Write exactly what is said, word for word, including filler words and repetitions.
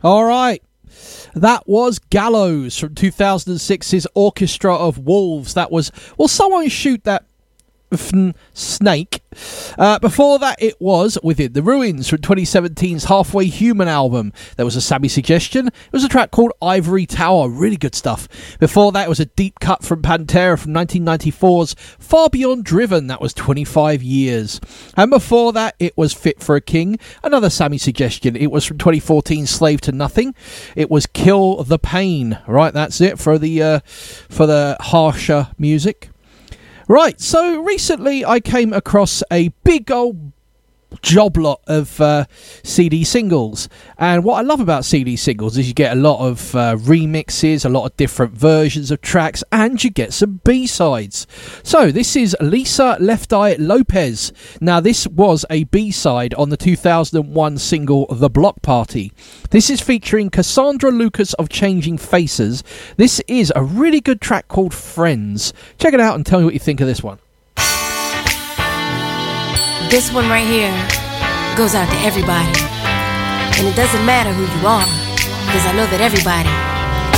All right. That was Gallows from two thousand six's Orchestra of Wolves. That was, will someone shoot that f- snake? Uh, before that, it was Within the Ruins from twenty seventeen's Halfway Human album. There was a Sammy suggestion. It was a track called Ivory Tower. Really good stuff. Before that, it was a deep cut from Pantera from nineteen ninety-four's Far Beyond Driven. That was twenty-five years. And before that, it was Fit for a King. Another Sammy suggestion. It was from twenty fourteen's Slave to Nothing. It was Kill the Pain. Right, that's it for the uh, for the harsher music. Right, so recently I came across a big old job lot of uh, C D singles, and what I love about C D singles is you get a lot of uh, remixes, a lot of different versions of tracks, and you get some B-sides. So this is Lisa Left Eye Lopez. Now this was a B-side on the two thousand one single The Block Party. This is featuring Cassandra Lucas of Changing Faces. This is a really good track called Friends. Check it out and tell me what you think of this one. This one right here goes out to everybody. And it doesn't matter who you are, because I know that everybody